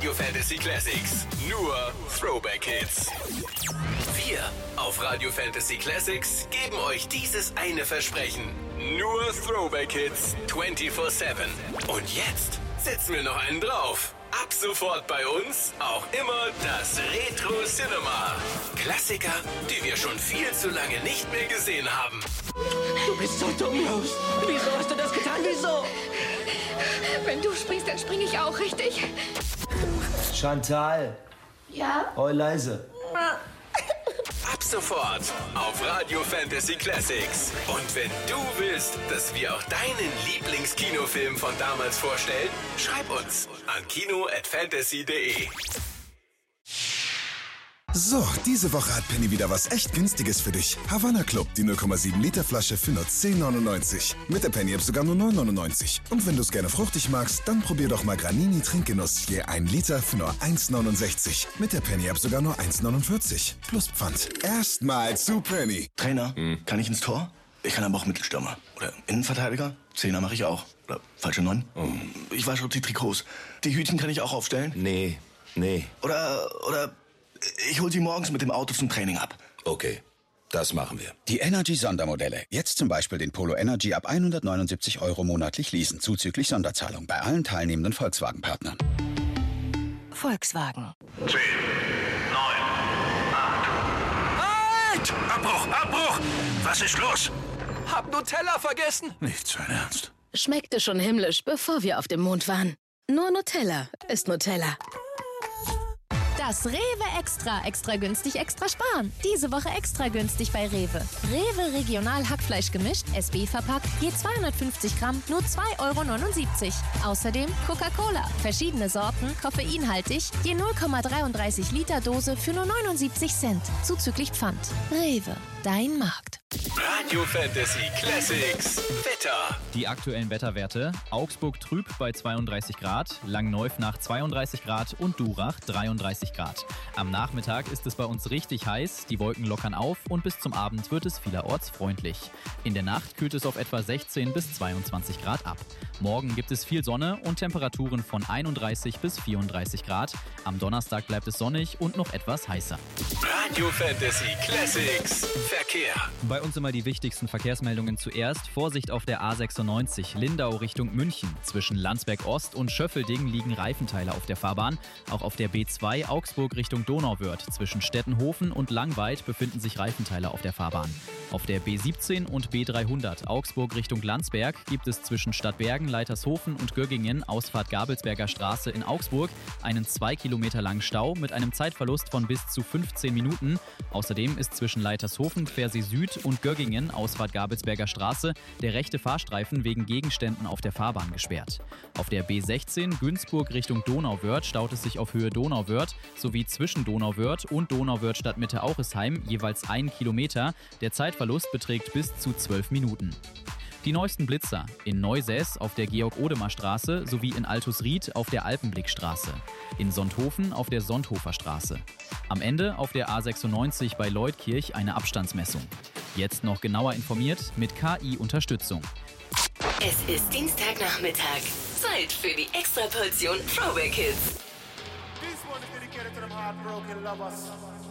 Radio Fantasy Classics. Nur Throwback Hits. Wir auf Radio Fantasy Classics geben euch dieses eine Versprechen. Nur Throwback Hits 24/7. Und jetzt setzen wir noch einen drauf. Ab sofort bei uns auch immer das Retro Cinema. Klassiker, die wir schon viel zu lange nicht mehr gesehen haben. Du bist so dumm, Rose. Wieso hast du das getan? Wieso? Wenn du springst, dann springe ich auch, richtig? Chantal. Ja? Heul leise. Ab sofort auf Radio Fantasy Classics. Und wenn du willst, dass wir auch deinen Lieblingskinofilm von damals vorstellen, schreib uns an kino@fantasy.de. So, diese Woche hat Penny wieder was echt Günstiges für dich. Havanna Club, die 0,7 Liter Flasche für nur 10,99. Mit der Penny-App sogar nur 9,99. Und wenn du es gerne fruchtig magst, dann probier doch mal Granini Trinkgenuss. Je 1 Liter für nur 1,69. Mit der Penny-App sogar nur 1,49. Plus Pfand. Erstmal zu Penny. Trainer, kann ich ins Tor? Ich kann aber auch Mittelstürmer. Oder Innenverteidiger? Zehner mache ich auch. Oder falsche 9? Ich wasche die Trikots. Die Hütchen kann ich auch aufstellen? Nee. Oder ich hol sie morgens mit dem Auto zum Training ab. Okay, das machen wir. Die Energy-Sondermodelle. Jetzt zum Beispiel den Polo Energy ab 179 € monatlich leasen, zuzüglich Sonderzahlung bei allen teilnehmenden Volkswagen-Partnern. Volkswagen. 10, 9, 8. Halt! Abbruch! Was ist los? Hab Nutella vergessen. Nicht sein Ernst. Schmeckte schon himmlisch, bevor wir auf dem Mond waren. Nur Nutella ist Nutella. Das Rewe Extra günstig, extra sparen. Diese Woche extra günstig bei Rewe. Rewe Regional Hackfleisch gemischt, SB verpackt, je 250 Gramm, nur 2,79 €. Außerdem Coca-Cola, verschiedene Sorten, koffeinhaltig, je 0,33 Liter Dose für nur 79 Cent, zuzüglich Pfand. Rewe, dein Markt. Radio Fantasy Classics Wetter. Die aktuellen Wetterwerte: Augsburg trüb bei 32 Grad, Langneufnach 32 Grad und Durach 33 Grad. Am Nachmittag ist es bei uns richtig heiß, die Wolken lockern auf und bis zum Abend wird es vielerorts freundlich. In der Nacht kühlt es auf etwa 16 bis 22 Grad ab. Morgen gibt es viel Sonne und Temperaturen von 31 bis 34 Grad. Am Donnerstag bleibt es sonnig und noch etwas heißer. Radio Fantasy Classics Verkehr. Bei uns immer die wichtigsten Verkehrsmeldungen zuerst. Vorsicht auf der A96 Lindau Richtung München. Zwischen Landsberg Ost und Schöffelding liegen Reifenteile auf der Fahrbahn. Auch auf der B2 Augsburg Richtung Donauwörth. Zwischen Stettenhofen und Langweid befinden sich Reifenteile auf der Fahrbahn. Auf der B17 und B300 Augsburg Richtung Landsberg gibt es zwischen Stadtbergen, Leitershofen und Göggingen Ausfahrt Gabelsberger Straße in Augsburg einen 2 Kilometer langen Stau mit einem Zeitverlust von bis zu 15 Minuten. Außerdem ist zwischen Leitershofen, Quersee Süd und Göggingen Ausfahrt Gabelsberger Straße der rechte Fahrstreifen wegen Gegenständen auf der Fahrbahn gesperrt. Auf der B16 Günzburg Richtung Donauwörth staut es sich auf Höhe Donauwörth sowie zwischen Donauwörth und Donauwörth Stadtmitte Auresheim jeweils 1 Kilometer. Der Zeitverlust beträgt bis zu 12 Minuten. Die neuesten Blitzer in Neusäß auf der Georg-Odemer-Straße sowie in Altusried auf der Alpenblickstraße. In Sonthofen auf der Sonthofer Straße. Am Ende auf der A96 bei Leutkirch eine Abstandsmessung. Jetzt noch genauer informiert mit KI-Unterstützung. Es ist Dienstagnachmittag. Zeit für die Extraportion Throwback Hits. This one is dedicated to them heartbroken lovers.